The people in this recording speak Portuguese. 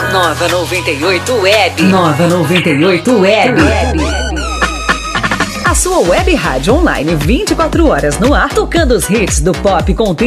Nova 98 Web. Nova 98 Web. A sua web rádio online 24 horas no ar, tocando os hits do pop com